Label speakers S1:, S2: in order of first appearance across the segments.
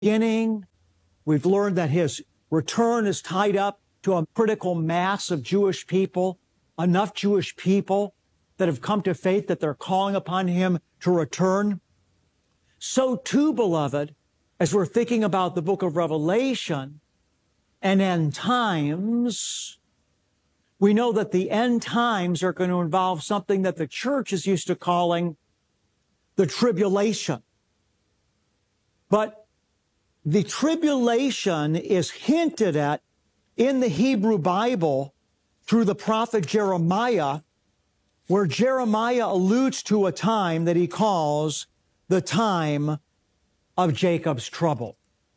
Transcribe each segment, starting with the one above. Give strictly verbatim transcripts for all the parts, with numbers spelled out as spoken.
S1: beginning. We've learned that his return is tied up to a critical mass of Jewish people, enough Jewish people that have come to faith that they're calling upon him to return. So too, beloved, as we're thinking about the book of Revelation and end times, we know that the end times are going to involve something that the church is used to calling the tribulation. But the tribulation is hinted at in the Hebrew Bible through the prophet Jeremiah, where Jeremiah alludes to a time that he calls the time of Jacob's trouble.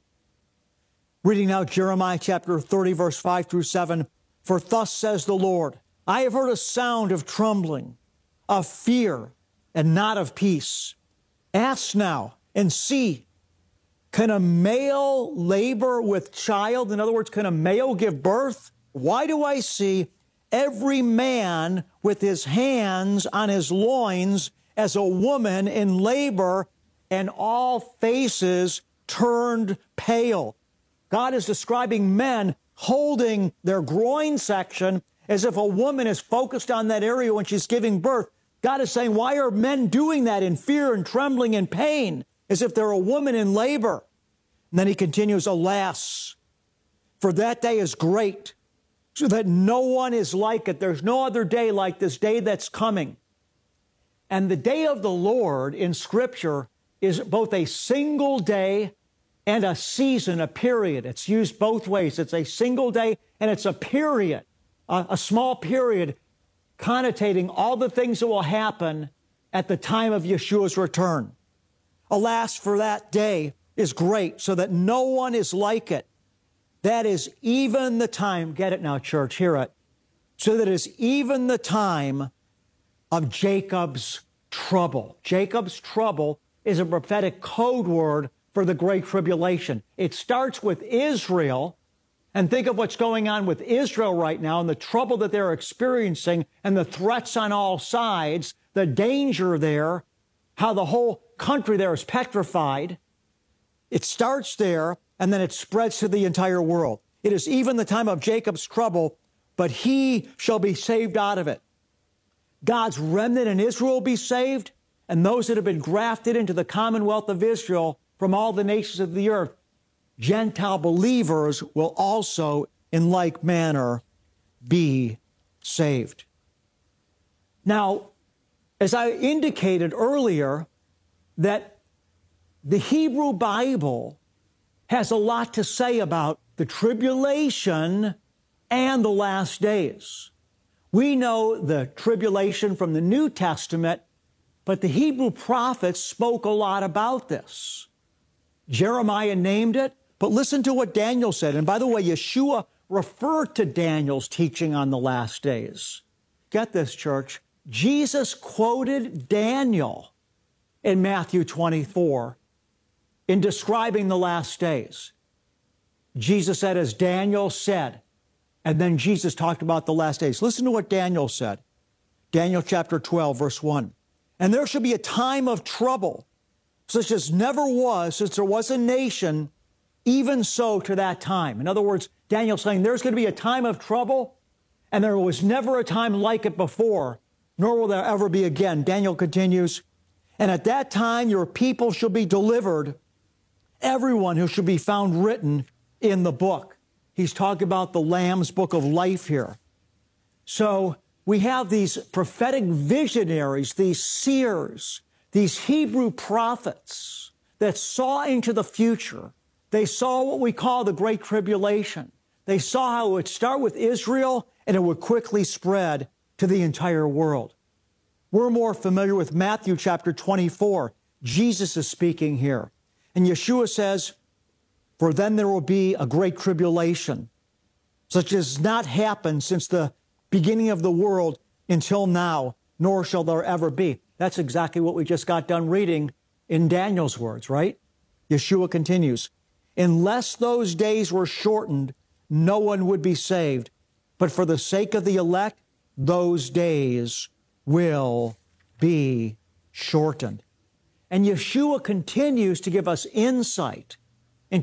S1: Reading now Jeremiah chapter thirty, verse five through seven, "For thus says the Lord, I have heard a sound of trembling, of fear, and not of peace. Ask now and see, can a male labor with child?" In other words, can a male give birth? "Why do I see every man with his hands on his loins as a woman in labor, and all faces turned pale?" God is describing men holding their groin section as if a woman is focused on that area when she's giving birth. God is saying, why are men doing that in fear and trembling and pain, as if they're a woman in labor? And then he continues, "Alas, for that day is great, so that no one is like it. There's no other day like this day that's coming." And the day of the Lord in Scripture is both a single day and a season, a period. It's used both ways. It's a single day and it's a period, a, a small period connotating all the things that will happen at the time of Yeshua's return. "Alas, for that day is great, so that no one is like it. That is even the time," get it now, church, hear it, "so that is even the time of Jacob's trouble." Jacob's trouble is a prophetic code word for the Great Tribulation. It starts with Israel, and think of what's going on with Israel right now and the trouble that they're experiencing and the threats on all sides, the danger there, how the whole country there is petrified. It starts there, and then it spreads to the entire world. "It is even the time of Jacob's trouble, but he shall be saved out of it." God's remnant in Israel will be saved, and those that have been grafted into the commonwealth of Israel from all the nations of the earth, Gentile believers, will also in like manner be saved. Now, as I indicated earlier, that the Hebrew Bible has a lot to say about the tribulation and the last days. We know the tribulation from the New Testament, but the Hebrew prophets spoke a lot about this. Jeremiah named it, but listen to what Daniel said. And by the way, Yeshua referred to Daniel's teaching on the last days. Get this, church. Jesus quoted Daniel in Matthew twenty-four in describing the last days. Jesus said, as Daniel said, and then Jesus talked about the last days. Listen to what Daniel said. Daniel chapter twelve, verse one. "And there shall be a time of trouble, such as never was since there was a nation, even so to that time." In other words, Daniel's saying there's going to be a time of trouble, and there was never a time like it before, nor will there ever be again. Daniel continues, "And at that time your people shall be delivered, everyone who shall be found written in the book." He's talking about the Lamb's book of life here. So we have these prophetic visionaries, these seers, these Hebrew prophets that saw into the future. They saw what we call the Great Tribulation. They saw how it would start with Israel and it would quickly spread to the entire world. We're more familiar with Matthew chapter twenty-four. Jesus is speaking here. And Yeshua says, "For then there will be a great tribulation, such as has not happened since the beginning of the world until now, nor shall there ever be." That's exactly what we just got done reading in Daniel's words, right? Yeshua continues, "Unless those days were shortened, no one would be saved. But for the sake of the elect, those days will be shortened." And Yeshua continues to give us insight